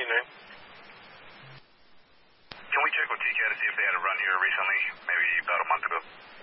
your name? Can we check with TCAT to see if they had a run here recently, maybe about a month ago?